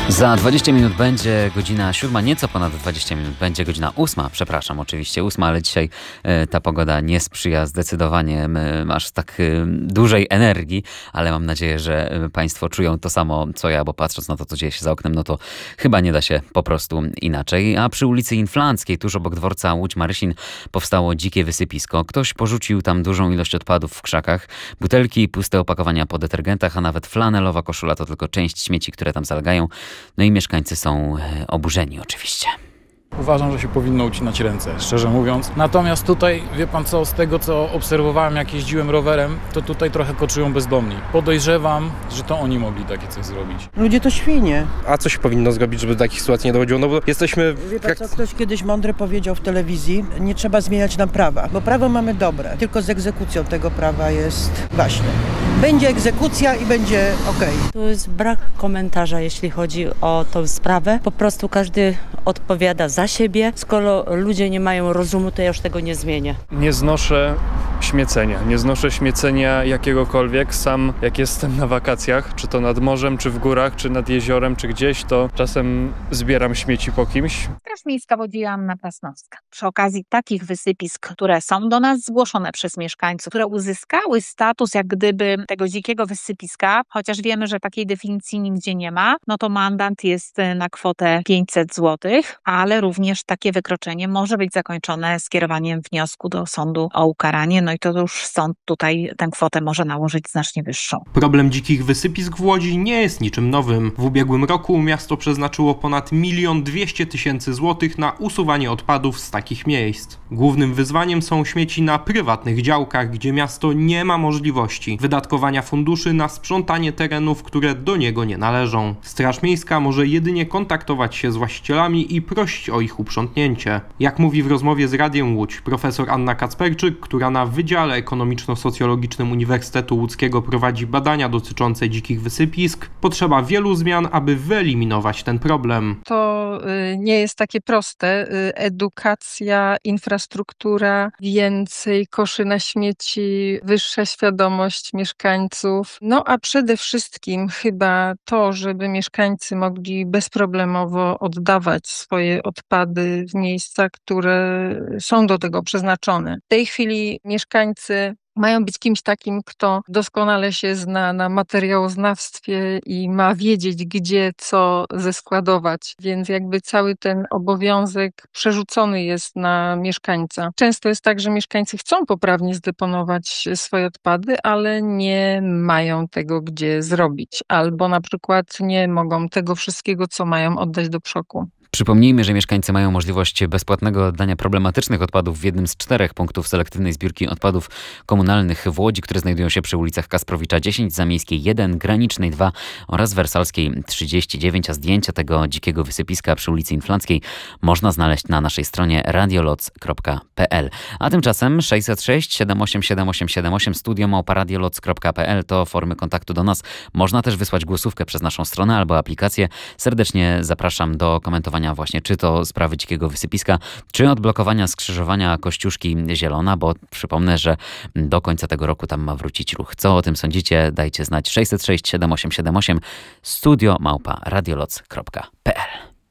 Za 20 minut będzie godzina 7, nieco ponad 20 minut będzie godzina 8, przepraszam, oczywiście 8, ale dzisiaj ta pogoda nie sprzyja zdecydowanie aż tak dużej energii, ale mam nadzieję, że Państwo czują to samo co ja, bo patrząc na to, co dzieje się za oknem, no to chyba nie da się po prostu inaczej. A przy ulicy Inflanckiej, tuż obok dworca Łódź-Marysin, powstało dzikie wysypisko. Ktoś porzucił tam dużą ilość odpadów w krzakach, butelki, puste opakowania po detergentach, a nawet flanelowa koszula to tylko część śmieci, które tam zalegają. No i mieszkańcy są oburzeni oczywiście. Uważam, że się powinno ucinać ręce, szczerze mówiąc. Natomiast tutaj, wie pan co, z tego co obserwowałem, jak jeździłem rowerem, to tutaj trochę koczują bezdomni. Podejrzewam, że to oni mogli takie coś zrobić. Ludzie to świnie. A co się powinno zrobić, żeby do takich sytuacji nie dochodziło? No bo jesteśmy... Wie pan co, ktoś kiedyś mądry powiedział w telewizji, nie trzeba zmieniać nam prawa, bo prawo mamy dobre, tylko z egzekucją tego prawa jest właśnie. Będzie egzekucja i będzie okej. Tu jest brak komentarza, jeśli chodzi o tą sprawę. Po prostu każdy odpowiada za siebie. Skoro ludzie nie mają rozumu, to ja już tego nie zmienię. Nie znoszę śmiecenia. Nie znoszę śmiecenia jakiegokolwiek. Sam jak jestem na wakacjach, czy to nad morzem, czy w górach, czy nad jeziorem, czy gdzieś, to czasem zbieram śmieci po kimś. Straż Miejska Wodzianna Krasnowska. Przy okazji takich wysypisk, które są do nas zgłoszone przez mieszkańców, które uzyskały status jak gdyby tego dzikiego wysypiska, chociaż wiemy, że takiej definicji nigdzie nie ma, no to mandat jest na kwotę 500 zł, ale również takie wykroczenie może być zakończone skierowaniem wniosku do sądu o ukaranie, no i to już sąd tutaj tę kwotę może nałożyć znacznie wyższą. Problem dzikich wysypisk w Łodzi nie jest niczym nowym. W ubiegłym roku miasto przeznaczyło ponad 1 200 000 złotych na usuwanie odpadów z takich miejsc. Głównym wyzwaniem są śmieci na prywatnych działkach, gdzie miasto nie ma możliwości wydatkowania funduszy na sprzątanie terenów, które do niego nie należą. Straż Miejska może jedynie kontaktować się z właścicielami i prosić o ich uprzątnięcie. Jak mówi w rozmowie z Radiem Łódź profesor Anna Kacperczyk, która na Wydziale Ekonomiczno-Socjologicznym Uniwersytetu Łódzkiego prowadzi badania dotyczące dzikich wysypisk, potrzeba wielu zmian, aby wyeliminować ten problem. To nie jest takie proste. Edukacja, infrastruktura, więcej koszy na śmieci, wyższa świadomość mieszkańców. No a przede wszystkim chyba to, żeby mieszkańcy mogli bezproblemowo oddawać swoje odpady w miejsca, które są do tego przeznaczone. W tej chwili mieszkańcy mają być kimś takim, kto doskonale się zna na materiałoznawstwie i ma wiedzieć, gdzie co zeskładować. Więc jakby cały ten obowiązek przerzucony jest na mieszkańca. Często jest tak, że mieszkańcy chcą poprawnie zdeponować swoje odpady, ale nie mają tego, gdzie zrobić. Albo na przykład nie mogą tego wszystkiego, co mają, oddać do przoku. Przypomnijmy, że mieszkańcy mają możliwość bezpłatnego oddania problematycznych odpadów w jednym z 4 punktów selektywnej zbiórki odpadów komunalnych w Łodzi, które znajdują się przy ulicach Kasprowicza 10, Zamiejskiej 1, Granicznej 2 oraz Wersalskiej 39, a zdjęcia tego dzikiego wysypiska przy ulicy Inflanckiej można znaleźć na naszej stronie radioloc.pl. A tymczasem 606 787 878 studio@radioloc.pl to formy kontaktu do nas. Można też wysłać głosówkę przez naszą stronę albo aplikację. Serdecznie zapraszam do komentowania właśnie czy to sprawy dzikiego wysypiska, czy odblokowania skrzyżowania Kościuszki Zielona, bo przypomnę, że do końca tego roku tam ma wrócić ruch. Co o tym sądzicie? Dajcie znać 606 7878 studio@radioloc.pl.